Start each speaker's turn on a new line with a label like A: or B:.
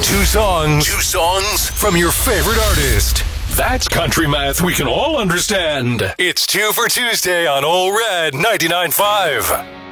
A: Two songs from your favorite artist. That's country math we can all understand. It's 2 for Tuesday on Ole Red 99.5.